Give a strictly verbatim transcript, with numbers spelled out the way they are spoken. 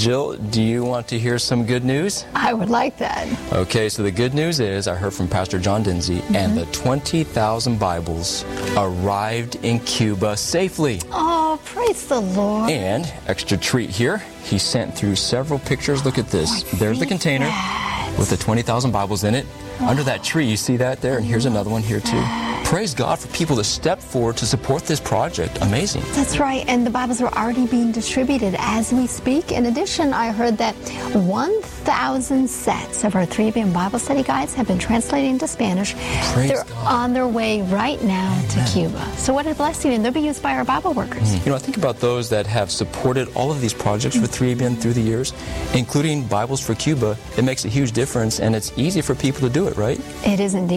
Jill, do you want to hear some good news? I would like that. Okay, so the good news is I heard from Pastor John Dinsey, mm-hmm. and the twenty thousand Bibles arrived in Cuba safely. Oh, praise the Lord. And, extra treat here, he sent through several pictures. Look at this. Oh, There's the container that. with the twenty thousand Bibles in it. Oh. Under that tree, you see that there? And here's another one here too. Praise God for people to step forward to support this project. Amazing. That's right, and the Bibles are already being distributed as we speak. In addition, I heard that one thousand sets of our three A B M Bible study guides have been translated into Spanish. Praise They're God. on their way right now Amen. to Cuba. So what a blessing, and they'll be used by our Bible workers. Mm. You know, I think about those that have supported all of these projects for three A B M through the years, including Bibles for Cuba. It makes a huge difference, and it's easy for people to do it, right? It is indeed.